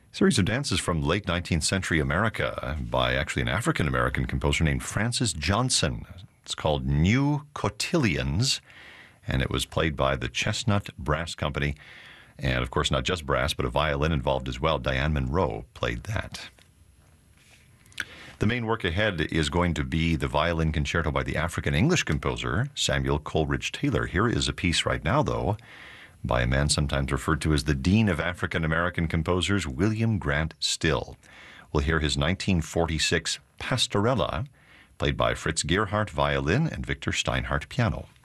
Series of dances from late 19th century America by actually an African-American composer named Francis Johnson. It's called New Cotillions, and it was played by the Chestnut Brass Company. And, of course, not just brass, but a violin involved as well. Diane Monroe played that. The main work ahead is going to be the violin concerto by the African-English composer Samuel Coleridge Taylor. Here is a piece right now, though, by a man sometimes referred to as the Dean of African-American Composers, William Grant Still. We'll hear his 1946 Pastorella, played by Fritz Gerhardt violin and Victor Steinhardt piano.